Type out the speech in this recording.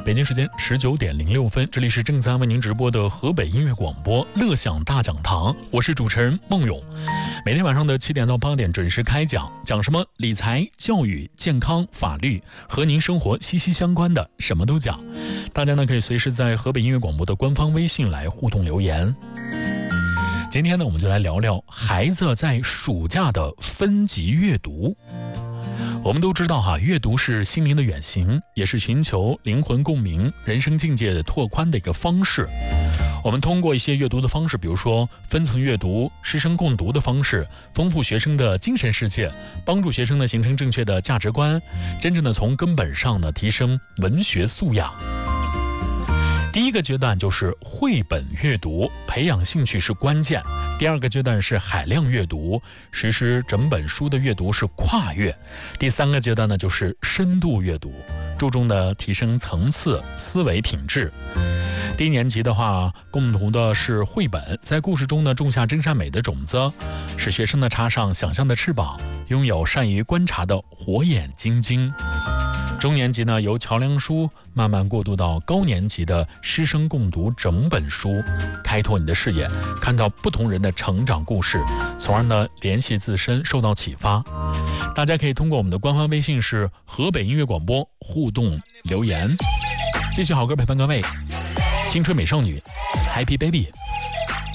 北京时间19:06，这里是正在为您直播的河北音乐广播乐享大讲堂，我是主持人孟勇。每天晚上的7点到8点准时开讲，讲什么理财、教育、健康、法律，和您生活息息相关的什么都讲。大家呢可以随时在河北音乐广播的官方微信来互动留言。今天呢我们就来聊聊孩子在暑假的分级阅读。我们都知道阅读是心灵的远行，也是寻求灵魂共鸣、人生境界拓宽的一个方式。我们通过一些阅读的方式，比如说分层阅读、师生共读的方式，丰富学生的精神世界，帮助学生呢形成正确的价值观，真正的从根本上呢提升文学素养。第一个阶段就是绘本阅读，培养兴趣是关键。第二个阶段是海量阅读，实施整本书的阅读是跨越。第三个阶段呢就是深度阅读，注重的提升层次、思维品质。低年级的话，共同的是绘本，在故事中呢种下真善美的种子，使学生呢插上想象的翅膀，拥有善于观察的火眼金睛。中年级呢，由桥梁书慢慢过渡到高年级的师生共读整本书，开拓你的视野，看到不同人的成长故事，从而呢联系自身，受到启发。大家可以通过我们的官方微信是河北音乐广播互动留言。继续好歌陪伴各位，青春美少女 Happy Baby。